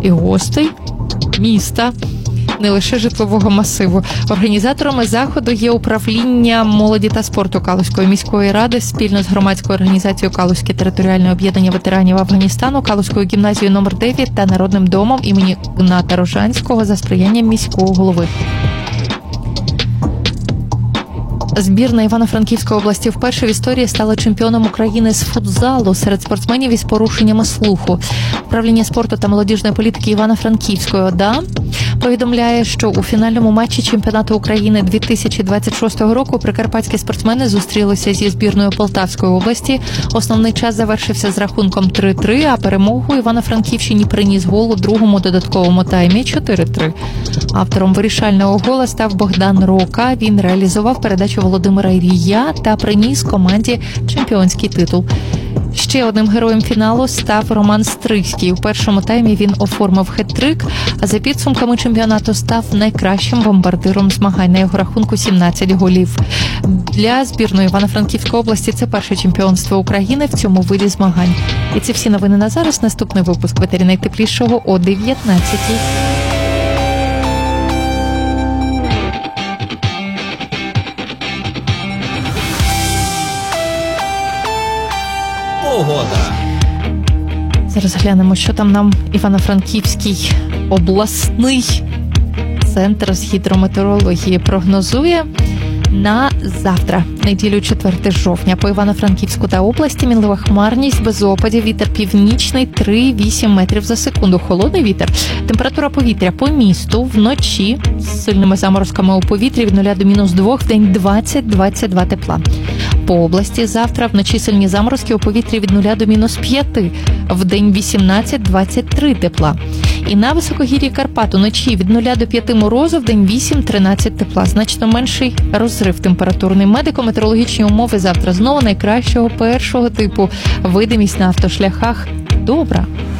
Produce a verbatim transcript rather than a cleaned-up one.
і гостей міста, не лише житлового масиву. Організаторами заходу є управління молоді та спорту Калузької міської ради спільно з громадською організацією Калузьке територіальне об'єднання ветеранів Афганістану, Калузькою гімназією номер дев'ять та Народним домом імені Гната Рожанського за сприянням міського голови. Збірна Івано-Франківської області вперше в історії стала чемпіоном України з футзалу серед спортсменів із порушеннями слуху. Управління спорту та молодіжної політики Івано-Франківської ОДА повідомляє, що у фінальному матчі чемпіонату України дві тисячі двадцять шостого року прикарпатські спортсмени зустрілися зі збірною Полтавської області. Основний час завершився з рахунком три-три, а перемогу Івано-Франківщині приніс гол у другому додатковому таймі чотири-три. Автором вирішального гола став Богдан Рока. Він реалізував передачу Володимира Ірія та приніс команді чемпіонський титул. Ще одним героєм фіналу став Роман Стрийський. У першому таймі він оформив хет-трик, а за підсумками чемпіонату став найкращим бомбардиром змагань. На його рахунку сімнадцять голів. Для збірної Івано-Франківської області це перше чемпіонство України в цьому виді змагань. І це всі новини на зараз. Наступний випуск в етері найтеплішого о дев'ятнадцятій. Погода. Зараз глянемо, що там нам Івано-Франківський обласний центр з гідрометеорології прогнозує на завтра, неділю четвертого жовтня. По Івано-Франківську та області мінлива хмарність, без опадів, вітер північний три-вісім метрів за секунду. Холодний вітер. Температура повітря по місту вночі з сильними заморозками у повітрі від нуля до мінус двох, в день двадцять-двадцять два тепла. По області завтра вночі сильні заморозки у повітрі від нуля до мінус п'яти, в день вісімнадцять-двадцять три тепла. І на високогір'ї Карпат уночі від нуля до п'яти морозу, в день вісім-тринадцять тепла. Значно менший розрив температурний. Медико-метеорологічні умови завтра знову найкращого першого типу. Видимість на автошляхах добра.